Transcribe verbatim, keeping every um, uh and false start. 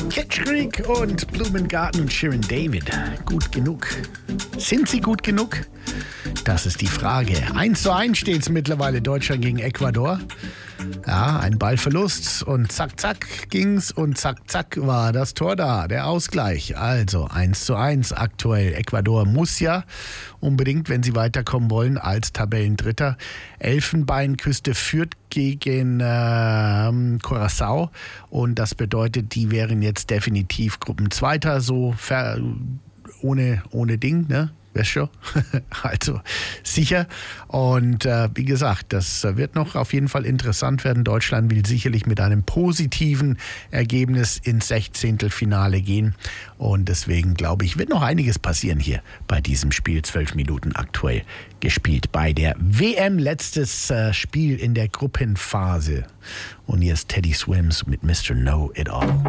Kitsch Creek und Blumengarten und Shirin David. Gut genug. Sind sie gut genug? Das ist die Frage. eins zu eins steht es mittlerweile, Deutschland gegen Ecuador. Ja, ein Ballverlust und zack, zack ging's und zack, zack war das Tor da, der Ausgleich. Also eins zu eins aktuell. Ecuador muss ja unbedingt, wenn sie weiterkommen wollen, als Tabellendritter. Elfenbeinküste führt gegen äh, Curaçao und das bedeutet, die wären jetzt definitiv Gruppenzweiter, so ver- ohne, ohne Ding, ne? Weißt du? Also sicher. Und äh, wie gesagt, das wird noch auf jeden Fall interessant werden. Deutschland will sicherlich mit einem positiven Ergebnis ins Sechzehntelfinale gehen. Und deswegen glaube ich, wird noch einiges passieren hier bei diesem Spiel. Zwölf Minuten aktuell gespielt bei der W M. Letztes äh, Spiel in der Gruppenphase. Und hier ist Teddy Swims mit Mister Know It All.